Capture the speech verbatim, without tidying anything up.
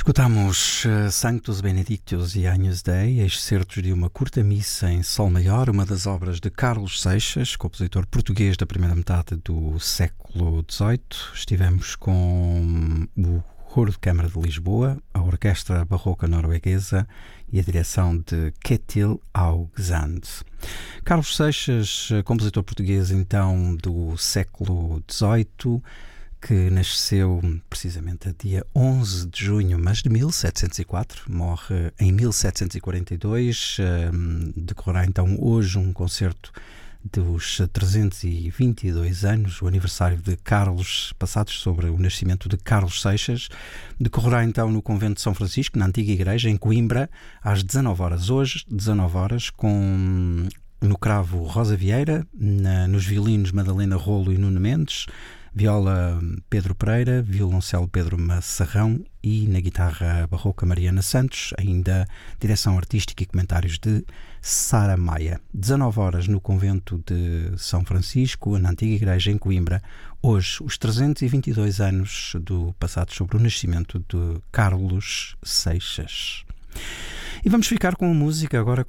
Escutamos uh, Sanctus Benedictus e Agnus Dei, excertos de uma curta missa em sol maior, uma das obras de Carlos Seixas, compositor português da primeira metade do século dezoito. Estivemos com o Coro de Câmara de Lisboa, a Orquestra Barroca Norueguesa e a direção de Ketil Haugesand. Carlos Seixas, compositor português então do século dezoito, que nasceu precisamente a dia onze de junho, mas de mil setecentos e quatro, morre em mil setecentos e quarenta e dois, decorrerá então hoje um concerto dos trezentos e vinte e dois anos, o aniversário de Carlos, passados sobre o nascimento de Carlos Seixas. Decorrerá então no Convento de São Francisco, na Antiga Igreja, em Coimbra, às dezanove horas. Hoje, dezanove horas, com no cravo Rosa Vieira, na, nos violinos Madalena Rolo e Nuno Mendes, viola Pedro Pereira, violoncelo Pedro Massarrão e na guitarra barroca Mariana Santos, ainda direção artística e comentários de Sara Maia. dezanove horas no Convento de São Francisco, na Antiga Igreja em Coimbra, hoje os trezentos e vinte e dois anos do passado sobre o nascimento de Carlos Seixas. E vamos ficar com a música agora